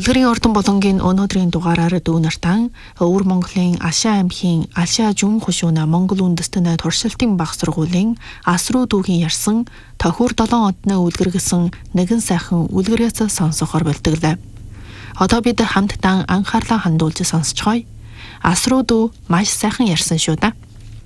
Үлгэрийн ордон болонгийн өнөөдрийн дугаараар дүүнартан Өвөр Монголын Алшаа аймгийн Алшаа Жүн хушууна Монгол үндэстэн туршилтын баг сургуулийн ас руу дүүгийн ярьсан тохиур 7 одны үлгэр гэсэн нэгэн сайхан үлгэрээс сонсохоор болтоглоо. Одоо бид хамтдаа анхаарлаа хандуулж сонсцгоё. Ас руу дүү маш сайхан ярьсан шүү да.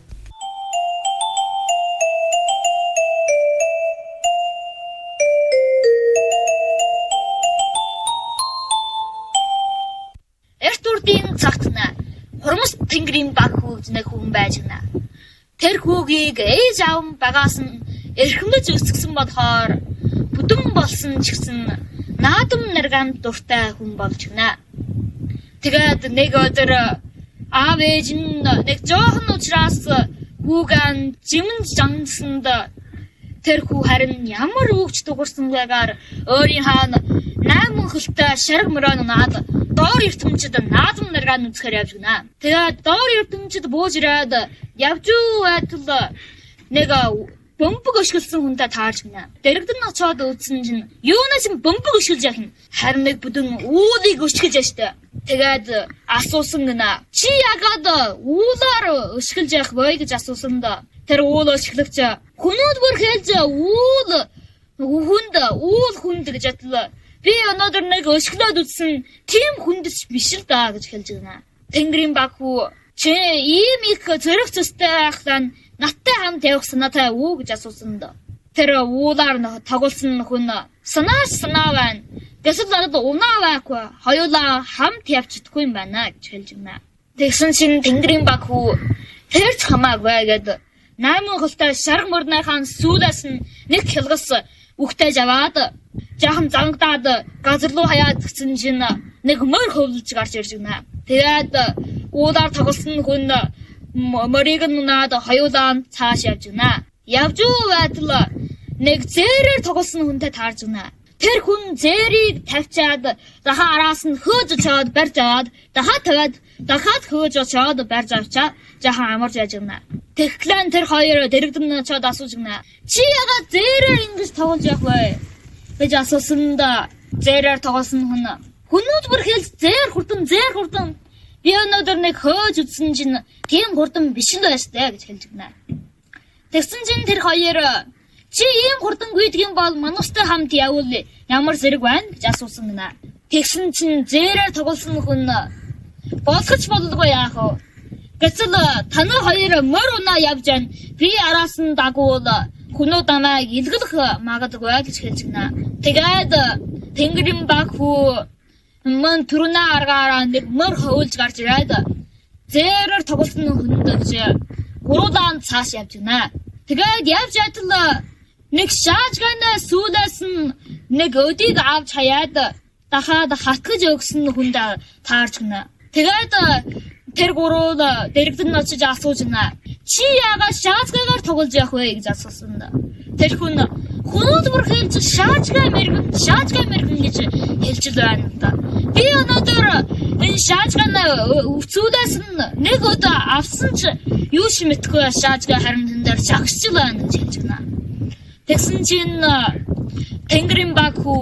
Цагтна хормос тэнгэрийн баг хүүд нэг хүн байж гэнэ. Тэр хүүгийг ээж аав багаас нь эрхэмж өсгсөн болохоор бүдүүн болсон ч гэсэн наадам нарганд дуртай хүн болж гэнэ. Тэгээд нэг өдөр аав ээж нь нэг жоохон учраас хүүгэн жимэн жансанд тэр хүү харин ямар үгч дуурсан байгаар өөрийн хаана 8 хөлтэй шарг мөрөө наад доор ертөнцид наадам наргаа нүцхээр явж гэнэ. Тэгээд доор ертөнцид бууж ирээд явж байтал нэг бөмбөг өшгөлсөн хүнтэй таарч гэнэ. Дэрэгдэн очоод үзсэн чинь юунаас юм бөмбөг өшгөлж яах юм? Харин нэг бүдүүн уулыг өшгөж яаштай. Тэгээд асуусан гэнэ. Чи ягаад уулаар өшгөлж яах вэ гэж асуусан да. Тэр уул өшгөлөгч хүнүүд бүр хэлж хүнд гэж атлаа. Би өнөөдөр нэг өшгөлөд үзсэн тийм хүндс биш л даа гэж хэлж байна. Тэнгэрийн баг хүү чи ийм их зөрөх цэстэй байхлаа наттай хамт явах санаатай үү гэж асуусан да. Тэр уулаар тоглосон хүн санаа байна. Гэтэл надад унаа байхгүй. Хоёулаа хамт явчихдаггүй юм байна гэж хэлж байна. Тэгсэн чинь тэнгэрийн баг хүү тэрч хамаагүй гэдэг 8 хөлтэй шарг мөрнийхэн сүүлээс нэг хялгас үхтэй аваад жаахан зангадаад газар руу хаяад гисэн чинь нэг мөр хөвлөж гарч ирж гэнэ. Тэгээд уулаар тоглосон хүн мөрийг нунаад хоёулаа цааш явж гэнэ. Явж байтал нэг зээрээр тоглосон хүнтэй таарж гэнэ. Тэр хүн зээрийг тавьчаад дахин араас нь хөөж очоод барьж аваад дахиад тавиад дахиад хөөж очоод барьж авчаа жаахан амарч яаж гэнэ. Тэгэхлээр тэр хоёр дэрэгдэн очоод асууж гэнэ. Чи ягаад зээрээр ингэж тоглож явах вэ? Гэж асуусан да. Зээрээр тоглосон хүнүүд бүр хэлж зээр хурдан. Би өнөөдөр нэг хөөж үзсэн чинь тийм хурдан биш л байстай гэж хэлж гэнэ. Тэгсэн чинь тэр хоёр чи ийм хурдан гүйдэг юм бол манустай хамт явуул ямар зэрэг байна гэж асуусан гэнэ. Тэгсэн чинь зээрээр тоглосон хүн болгож болдгоо яах вэ? Гэтэл танаа хоёр мөр унаа явж байна. Би араас нь дагуул хүнүүд намайг илгэлэх магадгүй гэж хэлж гэнэ. Тэгээд тэнгэрийн баг хүү мөн түрүүнээ аргаараа нэг мөр хөвлж гарч ирээд зээрээр тоглосон хүндэж гурван цааш явж гэнэ. Тэгээд явж ятал нэг шаажгааны сүүлээс нэг өдийг авч хаяад дахиад хатгаж өгсөн хүнд таарч гэнэ. Тэгээд тэр гурав дэрэгдэн очиж асууж гэнэ. Чи яагаад шаажгаагаар тоглож явах вэ гэж асуусан да. Тэр хүнүүд бүр хэлж шаажгаа мэргэн гэж хэлж л байна да. Би өнөөдөр энэ шаажгааны өвцүүлээс нэг өдөө авсан ч юу ч мэдгүй шаажгаа харин тэн дээр шагсч л байна гэж хэлж гэнэ. Тэгсэн чинь тэнгэрийн баг хүү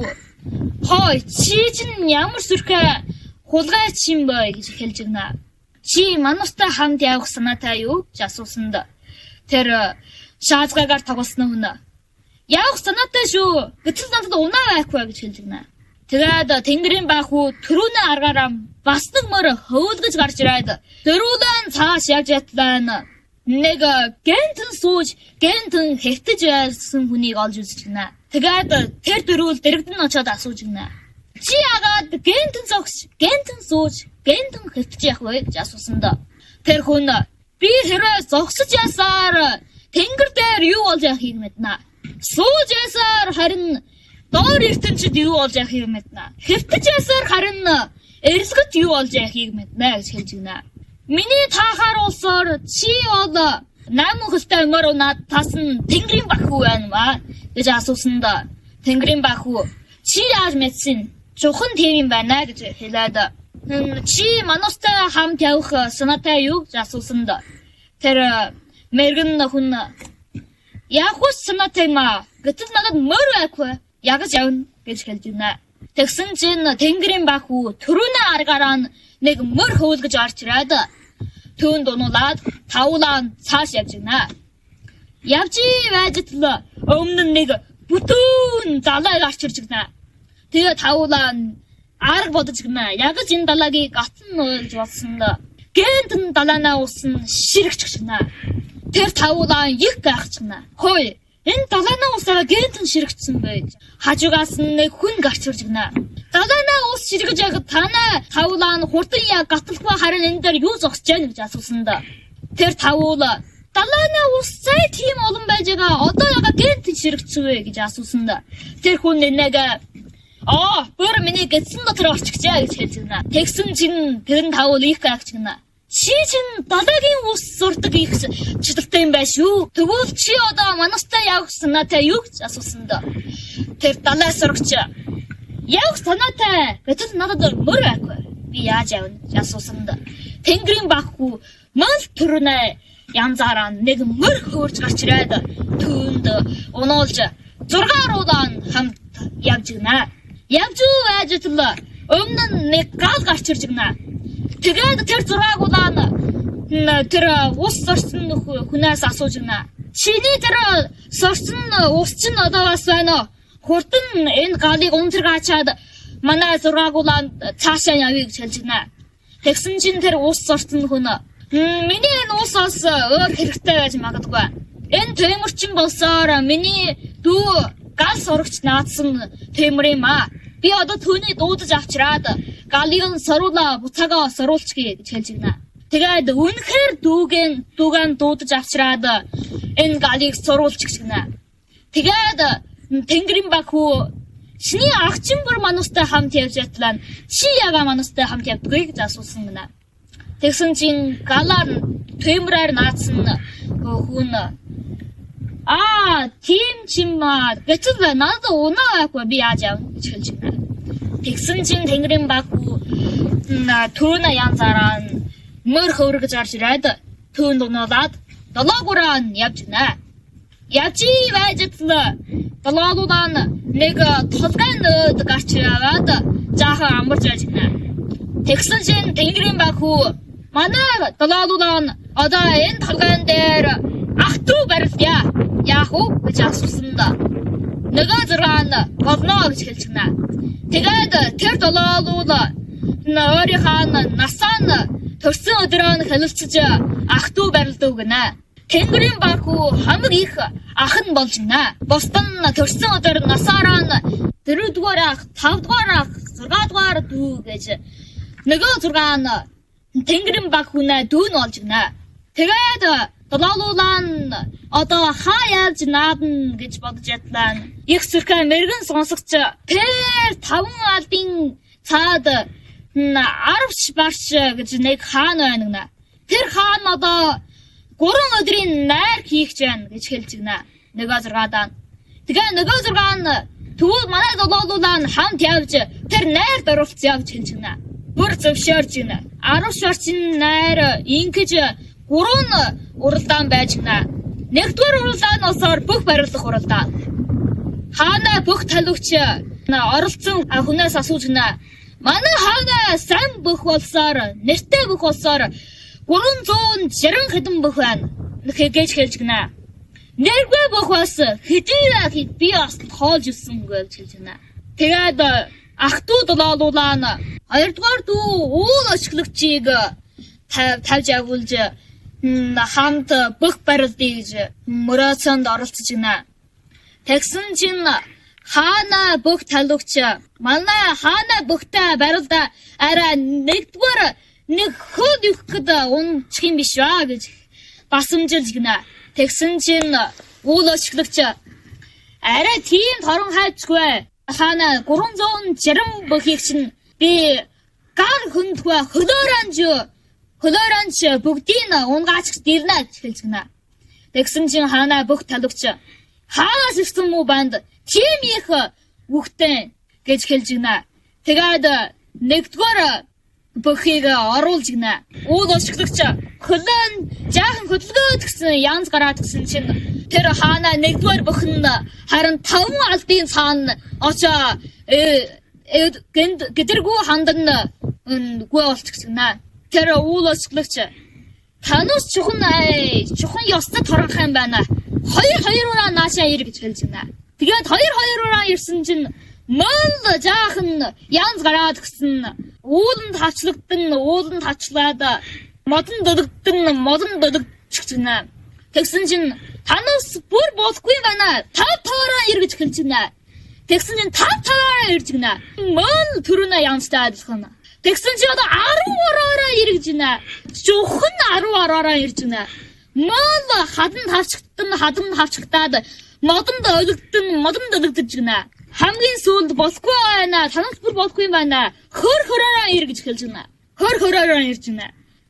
хой чи чинь ямар сүрхэ хулгайч юм бэ гэж хэлж гэнэ. Чи манустай хамт явах санаатай юу гэж асуусан да. Тэр шаажгаагаар тоглосон хүн явах санаатай шүү. Гэтэл надад унаа байхгүй гэж хэлж гэнэ. Тэгээд тэнгэрийн баг хүү түрүүнээ аргаараа бас нэг мөр хөвлөж гарч ирээд дөрвөн цааш явж ятлаа. Нэг гэнтэн хэвтэж байсан хүнийг олж үзэж гэнэ. Тэгээд тэр дөрвөл дэрэгдэн очоод асууж гэнэ. Чи яагаад гэнтэн хэвтэж явах вэ гэж асуусан да. Тэр хүн би хэрэг зогсож ясаар тэнгэр дээр юу болж яахыг мэднэ. Сууж ясаар харин доор ертөнцид юу болж яахыг мэднэ. Хэвтэж ясаар харин эрсгэт юу болж яахыг мэднэ гэж хэлж гэнэ. Миний таахаар улсаар чи бол 8 хөлтэй мөр унаад тасан тэнгэрийн баг хүү байна ма гэж асуусан да. Тэнгэрийн баг хүү чи яаж мэдсэн? Чухан тийм юм байна гэж хэлээд чи манустай хамт явах санаатай юу гэж асуусан да. Тэр мэргэн хүн яг уу санаатай ма. Гэтэл надад мөр байхгүй. Ягж явна гэж хэлж байна. Тэгсэн чинь Тэнгэрийн баг хүү төрөний аргаараа нэг мөр хөвлөж орч ирээд түүнд унуулаад тавлаан цааш явж гинэ. Явж байж л өмнө нь нэг бүтэн далай гарч ирж гинэ. Тэгээ тавлаан арга бодож гинэ. Яг л энэ далайг гатан уйлж болсон л гэнтэн далайнаа усан ширэгч гинэ. Тэр тавлаан их гайхаж гинэ. Хөөе, энэ далайнаа усаа гэнтэн ширэгчсэн байж. Хажуугаас нэг хүн гарч ирж гинэ. Далайнаа ус ширгэж яг танаа тавлаан хурдан яг гаталгүй харин энэ дээр юу зогсож байна гэж асуусан да. Тэр тавуул далайнаа ус цай тийм олон байж байгаа. Одоо яг гэнтэн ширэгцсэн вэ гэж асуусан да. Тэр хүн нэг бүр миний гэсэн дотор орчихжээ гэж хэлж байна. Тэгсэн чинь тэр тавуул их гайхаж гинэ. Чи чинь далайгийн ус сурдаг их чөлөөтэй юм байна шүү. Тэгвэл чи одоо манастай явсан надаа юу гэж асуусан да. Тэр далай сурагч яг санаатай гэтэл надад мөр байхгүй. Би яаж явна гэж асуусан да. Тэнгэрийн баг хүү мал төрнөө янзаараа нэг мөр хөөрж гарч ирээд түүнд унуулж 6 руудан хамт явж гинэ. Явж байж л өмнө нь нэг гал гарч ирж гинэ. Тэгээд тэр 6 гулаан тэр ус сорсон хүнээс асууж гинэ. Чиний тэр сорсон ус чинь одоо бас байна уу? Хурдан энэ галыг унтаргаачаад манай 6 гулаан цаашаа явъя гэж хэлж гинэ. Тэгсэн чинь тэр ус сорсон хүн миний энэ усаас өөр хэрэгтэй байж магадгүй. Энэ төмөрчин болсоор миний дүү гал сурагч наадсан төмөр юм аа. Би одоо түүний дуудаж авчираад галыг соруулаа буцаага соруулчихъя гэж хэлж гинэ. Тэгээд үнэхээр дүүгэн дуудаж авчираад энэ галыг соруулчих гинэ. Тэгээд Тэнгэрийн баг хүү чиний агчин бүр манустай хамт явж ятлаа. Чи яга манустай хамт явдгүй гэж асуусан гинэ. Тэгсэн чинь галаар төмрээр наадсан хүн тийм чимаа гэтэл надад унаагүй би яаж явна гэж хэлж гинэ. Тэгсэн чинь Тэнгэрийн баг түрүүнэ янзаараа мөр хөврөж гарч ирээд түүнд унуулаад долоогуураа явж гинэ. Явж байж л долоогуураа нэг толгойн өөд гарч ирээд жаахан амарч байж гинэ. Тэгсэн чинь Тэнгэрийн баг хүү манай долоогуураа одоо энэ толгойн дээр ах トゥ барилдаа. Яах вэ гэж асуусан да. Нөгөө 6 болно гэж хэлж гинэ. Тэгээд тэр долоогуураа өөрийнхөө насаа төрсөн өдрөө хэлэлцэж ах トゥ барилдав гинэ. Тэнгэрийн баг хүү хамаг их ах нь болж гинэ. Бусдын төрсөн өдөр насаараа 4-р ах, 5-р ах, 6-р дүү гэж нөгөө 6 Тэнгэрийн баг хүнээ дүү нь болж гинэ. Тэгээд долоогуураа одоо хаа яаж наадна гэж бодож ядлаа. Их сүрхэ мэрэгэн сонсогч тэр 5 алдын цаад 10 барш гэж нэг хаан байна гэнэ. Тэр хаан одоо 3 өдрийн найр хийх гэж байна гэж хэлж гинэ. Нөгөө 6-даа. Тэгээ нөгөө 6 тэгвэл манай долоогуураа хамт явж тэр найрд оролцъё гэж хэлж гинэ. Бүр зөвшөөрж гинэ. 10 шорчин найр ингэж 3 уралдаан байж гинэ. Нэгдүгээр уралдаанаас бүх барилдах уралдаан. Хаана бүх талууч оролцсон хүнээс асууж гинэ. Манай хаана сайн бүх болсоор нэртэй бүх болсоор 360 хэдэн бүх байна. Гэж хэлж гинэ. Нэргүй бүх бас хэдий би бас хоолж ирсэн гэж хэлж гинэ. Тэгээд ах トゥ долоогуураа 2-р дүү уул ашиглагчийг тавьж явуулж хамт бүх барилдыг мөрөөсөнд оролцож гинэ. Тэгсэн чинь хаана бүх талууч манай хаана бүхтэй барилда арай нэгдүгээр нэг хөл өгөхөд унчих юм биш ба гэж басамжилж гинэ. Тэгсэн чинь уул ашиглагч арай тийм торон хайцгүй. Хаана 360 бүхийг чинь би гар хөндгөө хөлөөранж бүгдийг унгаач дэрнэ гэж хэлж гинэ. Тэгсэн чинь хаана бүх талууч хаанаас ирсэн мүү банд тийм их үхтэн гэж хэлж гинэ. Тэгээд нэгдүгээр бүхийг оруулж гинэ. Уул ашиглагч хөлөөн жаахан хөдөлгөөд гэсэн янз гараад гисэн чинь тэр хаана нэгдүгээр бүх нь харин 5 алдын цаана очоо гэдэргүй хандан гүй болчихгнаа. Тэр уулочлагч танаас чухан ёстой торгох юм байна. Хоёроо наашаа ир гэж хэлж байна. Тэгээд хоёроо ирсэн чинь мал жаахан янз гараад гисэн ууланд хавчлаад модон додогдчихж байна. Тэгсэн чинь танаас бүр болохгүй байна. Таваараа ир гэж хэлж байна. Тэгсэн чинь таваараа ирж байна. Мал төрөнө янзтай адилхан. Тэгсэн чинь одоо 10-ороо ир гэж байна. Зөвхөн 10-ороо ирж байна. Мал хаданд хавчигдаад модонд олигдож байна. Хамгийн сүүлд болохгүй байна. Танаас бүр болохгүй байна. Хөрөөрөө ир гэж хэлж байна. Хөрөөрөө ирж байна.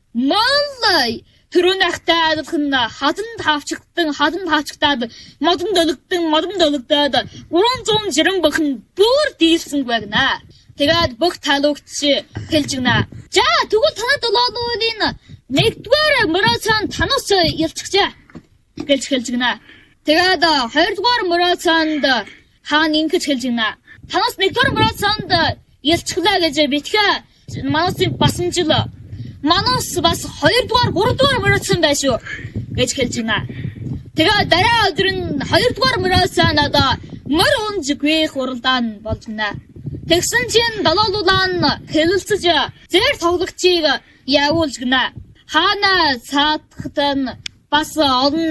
Мал төрөнөхтэй адилхан хаданд хавчигдаад модонд олигдоод 300 жирэн бохин бүр дийлсэн байна. Тэгээд бүх талуугч хэлж байна. За тэгвэл танад болоодын нэгдүгээр мөрөөцөн танаас ялцчихжээ гэж хэлж байна. Тэгээд хоёрдугаар мөрөөцөнд хаан ингэж хэлж байна. Танаас нэгдүгээр мөрөөцөнд ялцчихлаа гэж битгээ манаас басан жил манаас бас 2-дугаар 3-дугаар мөрөөцөн байшгүй гэж хэлж байна. Тэгээд дараа өдөр нь 2-дугаар мөрөөцөн одоо мөр унжгүй хуралдаан болж байна. Тэгсэн чинь далуулаан хэлэлцэж зэр тоглогчийг явуулж гинэ. Хаана цаатахтан бас олон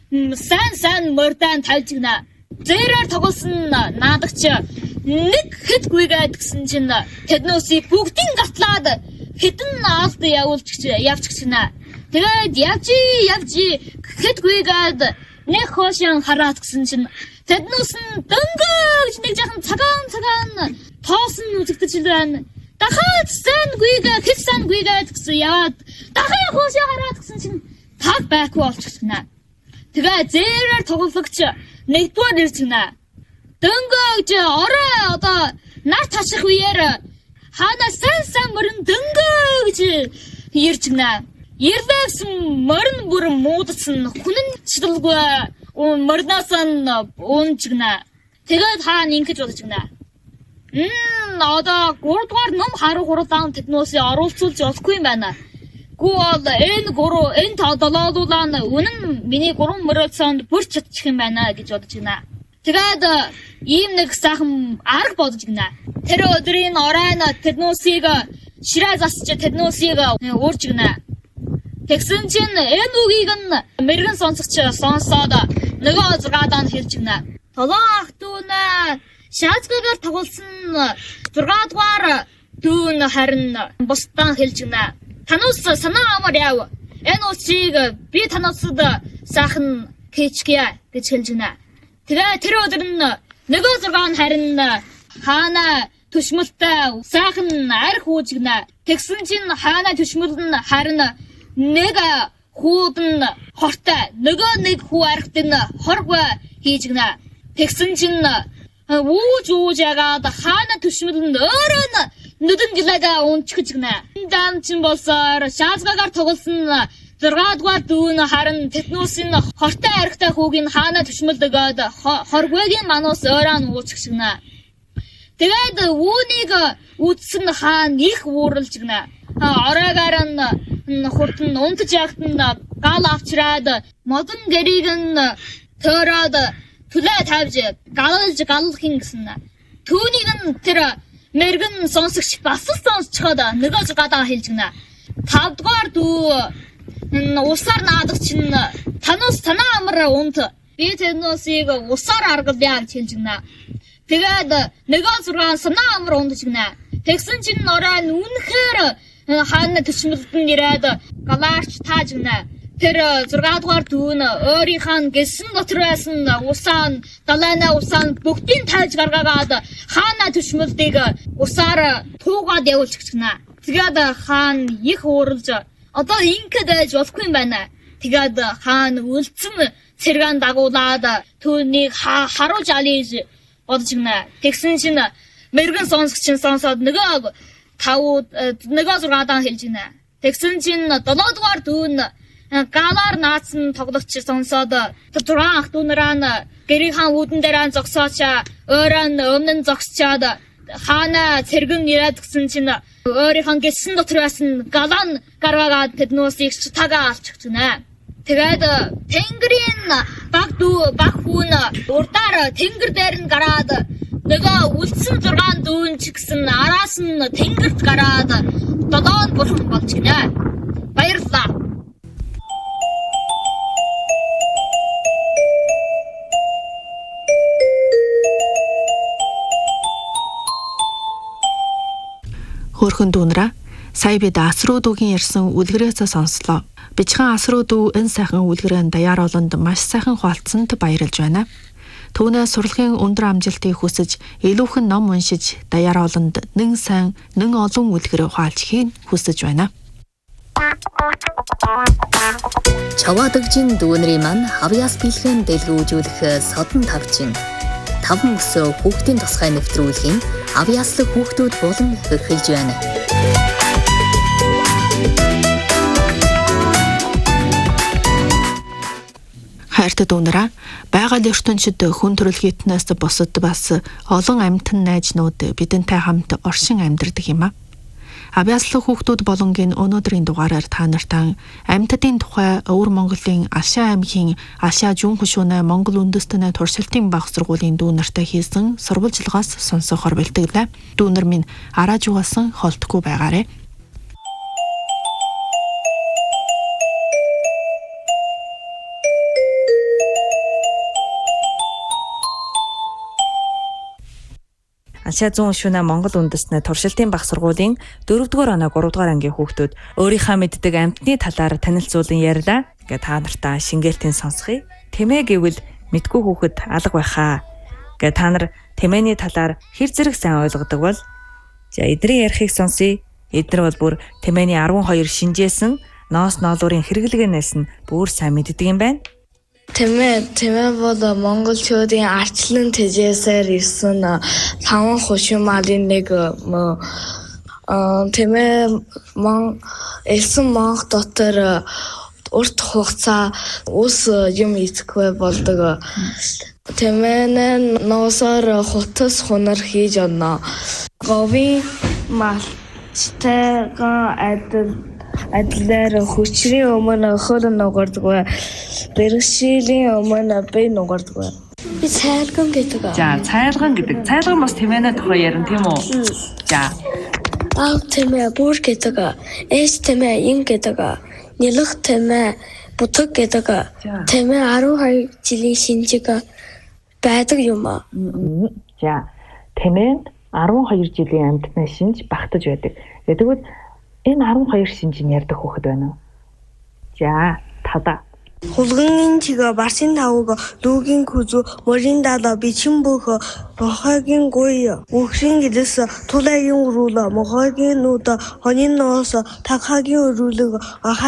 сайн мөрдөн тавьж гинэ. Зэрээр тоглосон наадагч нэг хэд гүйгээд гисэн чинь тэднөөсийг бүгдийг гатлаад хитэн наалд явуулчих гинэ. Тэгээд явж хэд гүйгээд нэг хоошин хараад гисэн чинь тэднөөс нь дөнгөж нэг жахан цагаан тоосон үзэгдэж байна. Дахиад хэд сайн гүйгээд гэсэн яваад дахиад хоошоо хараад гэсэн чинь таг байхгүй болчихгнаа. Тэгээ зээрээр тоглогч нэгдүгээр ирж гинэ. Дөнгөж орой одоо нар таших үеэр хаана сайн мөрөн дөнгөж ирж гинэ. Ирлээсэн мөрн бүр муудсан хүнэн чиглгүй мөрнөөс нь уунжгнэ. Тэгээд хаана ингэж бодож гинэ. Одоо 3-дугаар ном харуу хуралдаан тэднөөсөө оруулцуулж болохгүй юм байна. Гүү энэ толоолуулаа үнэн миний 3 мөрөөцөнд бүр чадчих юм байна гэж бодож гинэ. Тэгээд ийм нэг сайхан арга бодож гинэ. Тэр өдрийн оройн тэднөөсийг ширээ засч тэднөөсийг уурж гинэ. Тэгсэн чинь энэ үгийг нь мэрэгэн сонсогч сонсоод нөгөө 6-даанд хэлж гинэ. Толон ах дүүнэ шаазгаар тоглосон 6-дугаар дүүн харин бусдаа хэлж гинэ. Танаас санаа амар яв. Энэ үсийг би танаас сайхан хийчихье гэж хэлж гинэ. Тэгээ тэр өдөр нь нөгөө 6 харин хаана төшмөлтэй сайхан арх үүж гинэ. Тэгсэн чинь хаана төшмөл нь харин нэг хүүд нь хортой нөгөө нэг хүү архт нь хоргүй хийж гинэ. Тэгсэн чинь ууж ягаад хаана төшмөл нь өөрөө нь нүдэн жилээгээ унчихж гинэ. Дан чин болсоор шаазгаар тоглосон 6-дугаар дүүн харин тэднүүсийн хортой архтай хүүгийн хаана төшмөл өгөөд хоргүйгийн манус өөрөө нь уучих гинэ. Тэгээд үүнийг үдсэн хаан их ууралж гинэ. Оройгаар нь хурдан унтж ягтан гал авчраад модон гэрийг нь төрөөд түлээ тавьж галлахын гэсэн. Түүнийг нь тэр мэрэгэн сонсогч бас сонсчоод нөгөө гадаа хэлж гинэ. 5-дугаар дүү усаар наадагч нь танаас танаа амар унт би тэднөөсийг усаар аргалъя гэж хэлж гинэ. Тэгээд нөгөө 6 санаа амар ундж гинэ. Тэгсэн чинь орой нь үнэхээр хаана төчмөлтөнд ирээд галаарч тааж гинэ. Тэр 6-дугаар дүүн өөрийнхөө гэлсэн дотор байсан усаан далайна усаан бүгдийг тааж гаргаад хаана төчмөлтийг усаар туугаад явуулчих гинэ. Тэгээд хаан их ууралж одоо ингээд байж болохгүй юм байна. Тэгээд хаан үлдсэн цэргэн дагуулад түүнийг харуулж алиж бодож гинэ. Тэгсэн чинь мэрэгэн сонсогч сонсоод нөгөө 6-даан хэлж гинэ. Тэгсэн чинь 7-дугаар дүүн галаар наацсан тоглогч сонсоод 6 ах дүүнараа гэрийн хаан үүдэн дээр зогсооч өөрөө нь өмнө нь зогсчоод хаана цэргэн ирээд гсэн чинь өөрийнхөө гэлсэн дотор байсан галан гаргаагаад тэднүүсийг тагаа алчих гэнэ. Тэгээд тэнгэрийн баг хүүн урдаар тэнгэр дээр нь гараад нөгөө үлдсэн 6 дүүн ч гэсэн араас нь тэнгэрт гараад 7 бурхан болж гинэ. Баярлалаа. Хөөрхөн дүүнраа сая бид асруу дүүгийн ярьсан үлгэрээсээ сонслоо. Бичхэн асруу дүү энэ сайхан үлгэрэн даяар олонд маш сайхан хуалцсанд баярлж байна. Түүнээс сурлагын өндөр амжилтыг хүсэж, илүүхэн ном уншиж, даяар олонд нэн сайн, нэн олон үлгэр хуалцхийг хүсэж байна. Чавадагжин дүүнрийн маань хавьяас бэлхэн дэлгүүжүүлэх содон тавчин. Таван өсөө хүүхдийн тусгай нэвтрүүлгийн авьяаслаг хүүхдүүд болон эхэлж байна. Хайртай дүүнраа, байгаль ертөнцид хүн төрөлхийнээс бусад бас олон амьтан найзнууд бидэнтэй хамт оршин амьдардаг юм а. Авьяаслаг хүүхдүүд болонгийн өнөөдрийн дугаараар та нартай амьтдын тухай Өвөр Монголын Алшаа аймгийн Алшаа Жүн хушууны Монгол үндэстний туршилтын баг сургуулийн дүүнартай хийсэн сурвалжлагаас сонсохоор бэлтгэлээ. Дүүнар минь арааж угаасан холтгүй байгаарэ. Алшаа Жүн хушууны Монгол үндэстний туршилтын баг сургуулийн 4-р оноо 3-р ангийн хүүхдүүд өөрийнхөө мэддэг амьтны талаар танилцуулан ярьлаа. Ингээ та нартаа шингээлтийн сонсхий. Тэмээ гэвэл мэдгүй хүүхэд алга байхаа. Ингээ та нар тэмээний талаар хэр зэрэг сайн ойлгодог бол за эдний ярихыг сонсъё. Эднэр бол бүр тэмээний 12 шинжээсэн ноос ноолуурын хэрэглэгээнээс нь бүр сайн мэддэг юм байна. Тэмээ бол монголчуудын арчлан тэжээсээр ирсэн 5 хушуумарын нэг тэмээ элсэн монх дотор урт хугацаа ус юм идэхгүй болдог. Тэмээ ноосоор хутас хунар хийж онно. Говийн малчтайгаа адилаар хүчрийн өмнө хөл нугардаг. Бэрхшээлийн өмнө бие нугардаг. Би цайлган гэдэг. За, цайлган гэдэг. Цайлган бас тэмээнэ тухай ярина тийм үү? За. Аав тэмээ бүр гэдэг. Эс тэмээ ин гэдэг. Нэлэх тэмээ бутаг гэдэг. Тэмээ 12 жилийн шинжиг байдаг юм аа. За. Тэмээ 12 жилийн амьтны шинж багтаж байдаг. Тэгвэл энэ 12 шинжийн ярьдаг хүүхэд байна уу? За, тада. Хулгын чига барсын тавг лүүгийн күзүү морин дала бичин бөх бохагийн гой үхрийн гэлээс тулайгийн өрүүл мохогийн нууд хонин ноос тагхагийн өрүүлэг